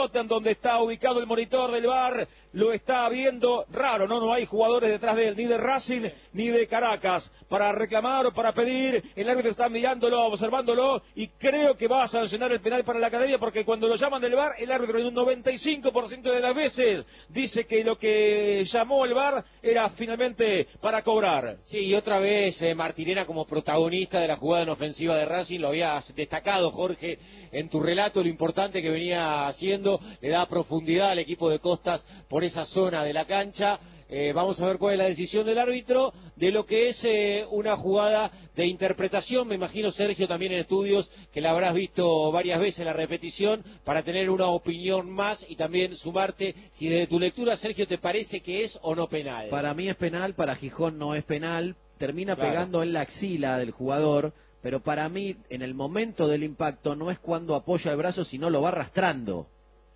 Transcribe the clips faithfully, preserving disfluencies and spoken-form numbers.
Tottenham, donde está ubicado el monitor del V A R, lo está viendo. Raro, ¿no? No hay jugadores detrás de él, ni de Racing, ni de Caracas, para reclamar o para pedir. El árbitro está mirándolo, observándolo, y creo que va a sancionar el penal para la Academia, porque cuando lo llaman del V A R, el árbitro en un noventa y cinco por ciento de las veces dice que lo que llamó el V A R era finalmente para cobrar. Sí, y otra vez eh, Martirena como protagonista de la jugada en ofensiva de Racing, lo habías destacado, Jorge, en tu relato, lo importante que venía haciendo, le da profundidad al equipo de Costas por esa zona de la cancha. Eh, vamos a ver cuál es la decisión del árbitro de lo que es eh, una jugada de interpretación. Me imagino, Sergio, también en estudios, que la habrás visto varias veces en la repetición, para tener una opinión más y también sumarte si desde tu lectura, Sergio, te parece que es o no penal. Para mí es penal, para Gijón no es penal, termina Claro. pegando en la axila del jugador, pero para mí en el momento del impacto no es cuando apoya el brazo, sino lo va arrastrando.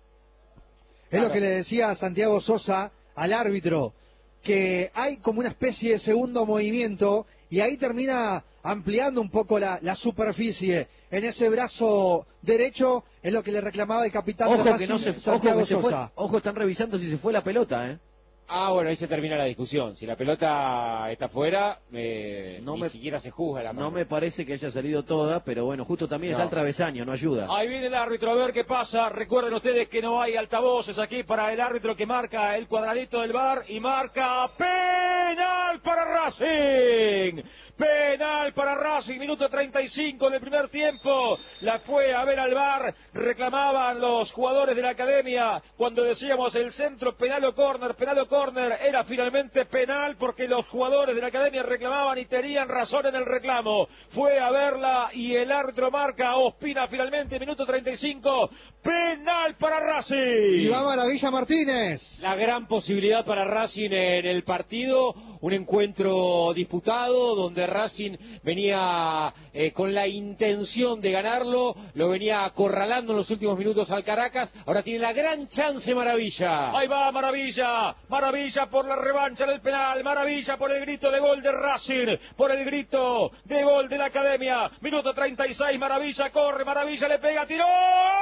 Es lo que le decía a Santiago Sosa al árbitro, que hay como una especie de segundo movimiento y ahí termina ampliando un poco la, la superficie en ese brazo derecho. Es lo que le reclamaba el capitán de Ojo Racing, que no se, Santiago ojo que se fue, Sosa. ojo, están revisando si se fue la pelota, ¿eh? Ah, bueno, ahí se termina la discusión. Si la pelota está fuera, eh, No ni me- siquiera se juzga la mano. No me parece que haya salido toda, pero bueno, justo también No. está el travesaño, no ayuda. Ahí viene el árbitro, a ver qué pasa. Recuerden ustedes que no hay altavoces aquí para el árbitro, que marca el cuadradito del V A R y marca penal para Racing. Penal para Racing, minuto treinta y cinco del primer tiempo. La fue a ver al V A R, reclamaban los jugadores de la Academia cuando decíamos el centro, penal o córner, penal o córner. Era finalmente penal, porque los jugadores de la Academia reclamaban y tenían razón en el reclamo. Fue a verla y el árbitro marca, Ospina finalmente, minuto treinta y cinco, penal para Racing. Y va Maravilla Martínez. La gran posibilidad para Racing en el partido, un encuentro disputado donde Racing venía eh, con la intención de ganarlo, lo venía acorralando en los últimos minutos al Caracas, ahora tiene la gran chance Maravilla. Ahí va Maravilla, Maravilla por la revancha del penal, Maravilla por el grito de gol de Racing, por el grito de gol de la Academia, minuto treinta y seis, Maravilla corre, Maravilla le pega, tiró.